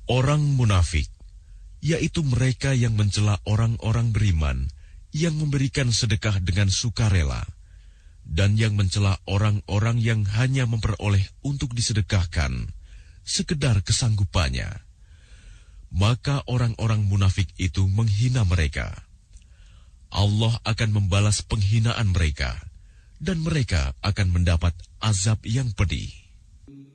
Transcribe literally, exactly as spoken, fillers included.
Orang munafik, yaitu mereka yang mencela orang-orang beriman yang memberikan sedekah dengan sukarela, dan yang mencela orang-orang yang hanya memperoleh untuk disedekahkan sekedar kesanggupannya. Maka orang-orang munafik itu menghina mereka. Allah akan membalas penghinaan mereka, dan mereka akan mendapat azab yang pedih.